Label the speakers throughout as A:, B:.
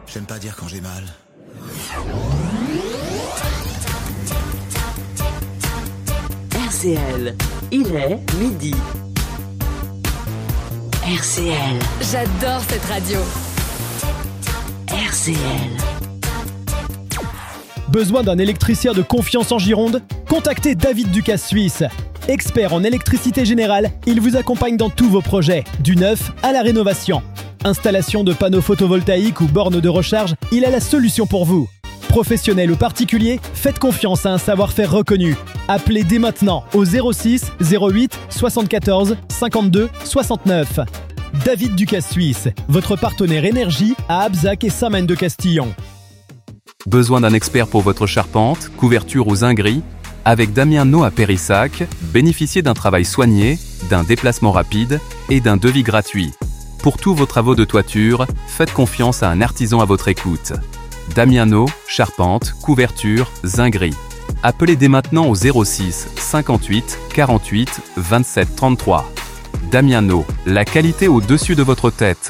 A: J'aime pas dire quand j'ai mal.
B: RCL, il est midi. RCL.
C: J'adore cette radio.
B: RCL.
D: Besoin d'un électricien de confiance en Gironde ? Contactez David Ducasse Suisse. Expert en électricité générale, il vous accompagne dans tous vos projets, du neuf à la rénovation. Installation de panneaux photovoltaïques ou bornes de recharge, il a la solution pour vous. Professionnel ou particulier, faites confiance à un savoir-faire reconnu. Appelez dès maintenant au 06 08 74 52 69. David Ducasse Suisse, votre partenaire énergie à Abzac et Saint-Maine-de-Castillon.
E: Besoin d'un expert pour votre charpente, couverture ou zinguerie ? Avec Damien No à Périssac, bénéficiez d'un travail soigné, d'un déplacement rapide et d'un devis gratuit. Pour tous vos travaux de toiture, faites confiance à un artisan à votre écoute. Damien No, charpente, couverture, zinguerie. Appelez dès maintenant au 06 58 48 27 33. Damien No, la qualité au-dessus de votre tête.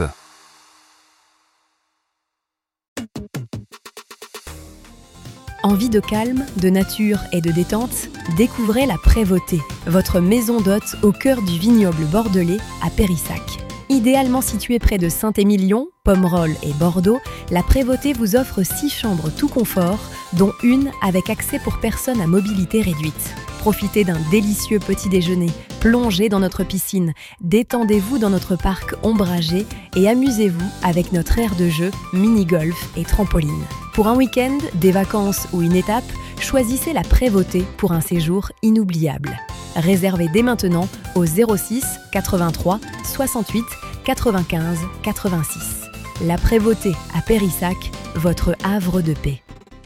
C: Envie de calme, de nature et de détente ? Découvrez la Prévôté, votre maison d'hôte au cœur du vignoble bordelais à Périssac. Idéalement située près de Saint-Émilion, Pomerol et Bordeaux, la Prévôté vous offre 6 chambres tout confort, dont une avec accès pour personnes à mobilité réduite. Profitez d'un délicieux petit déjeuner, plongez dans notre piscine, détendez-vous dans notre parc ombragé et amusez-vous avec notre aire de jeu, mini-golf et trampoline. Pour un week-end, des vacances ou une étape, choisissez la Prévôté pour un séjour inoubliable. Réservez dès maintenant au 06 83 68 95 86. La Prévôté à Périssac, votre havre de paix.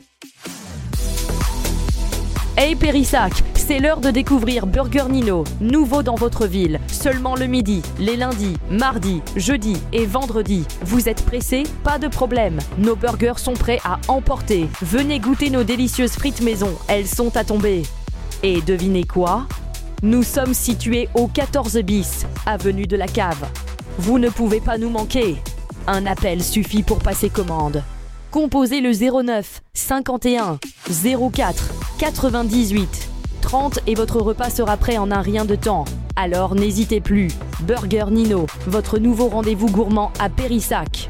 F: Hey Périssac, c'est l'heure de découvrir Burger Nino, nouveau dans votre ville, seulement le midi, les lundis, mardis, jeudis et vendredis. Vous êtes pressés ? Pas de problème, nos burgers sont prêts à emporter. Venez goûter nos délicieuses frites maison, elles sont à tomber. Et devinez quoi ? Nous sommes situés au 14 bis, avenue de la Cave. Vous ne pouvez pas nous manquer. Un appel suffit pour passer commande. Composez le 09 51 04 98 30 et votre repas sera prêt en un rien de temps. Alors n'hésitez plus. Burger Nino, votre nouveau rendez-vous gourmand à Périssac.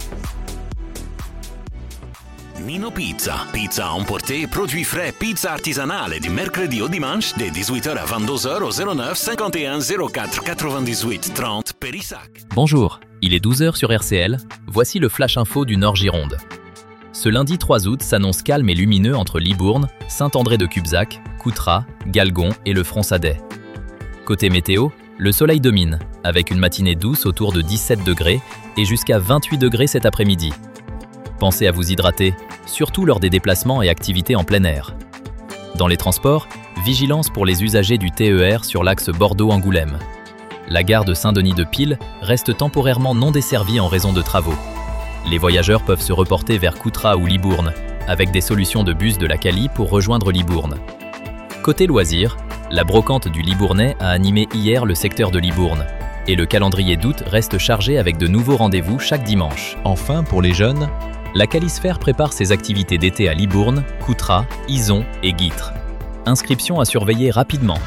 G: Nino Pizza. Pizza à emporter, produits frais, pizza artisanale du mercredi au dimanche de 18h à 22h au 09 51 04 98 30 Périssac.
H: Bonjour, il est 12h sur RCL. Voici le Flash Info du Nord Gironde. Ce lundi 3 août s'annonce calme et lumineux entre Libourne, Saint-André-de-Cubzac, Coutras, Galgon et le Fronçadet. Côté météo, le soleil domine, avec une matinée douce autour de 17 degrés et jusqu'à 28 degrés cet après-midi. Pensez à vous hydrater, surtout lors des déplacements et activités en plein air. Dans les transports, vigilance pour les usagers du TER sur l'axe Bordeaux-Angoulême. La gare de Saint-Denis-de-Pile reste temporairement non desservie en raison de travaux. Les voyageurs peuvent se reporter vers Coutras ou Libourne, avec des solutions de bus de la Cali pour rejoindre Libourne. Côté loisirs, la brocante du Libournais a animé hier le secteur de Libourne, et le calendrier d'août reste chargé avec de nouveaux rendez-vous chaque dimanche. Enfin, pour les jeunes, la Calisphère prépare ses activités d'été à Libourne, Coutras, Izon et Guîtres. Inscription à surveiller rapidement.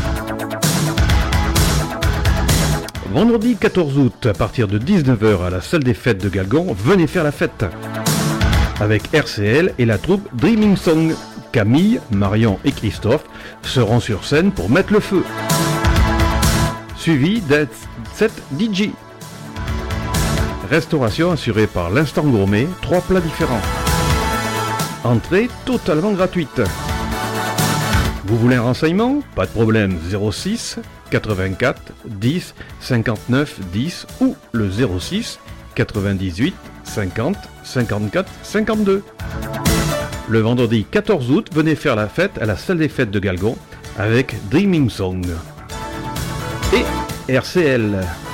I: Vendredi 14 août, à partir de 19h à la salle des fêtes de Galgon, venez faire la fête. Avec RCL et la troupe Dreaming Song. Camille, Marion et Christophe seront sur scène pour mettre le feu. Suivi d'un set DJ. Restauration assurée par l'Instant Gourmet, 3 plats différents. Entrée totalement gratuite. Vous voulez un renseignement ? Pas de problème, 06 84 10 59 10 ou le 06 98 50 54 52. Le vendredi 14 août, venez faire la fête à la salle des fêtes de Galgon avec Dreaming Song. Et RCL.